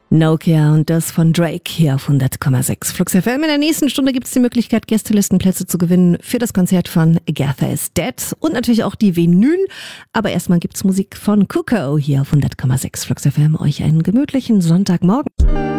Nokia und das von Drake hier auf 100,6 Flux FM. In der nächsten Stunde gibt es die Möglichkeit, Gästelistenplätze zu gewinnen für das Konzert von Agatha is Dead und natürlich auch die Vinyl. Aber erstmal gibt's Musik von Kuko hier auf 100,6 Flux FM. Euch einen gemütlichen Sonntagmorgen.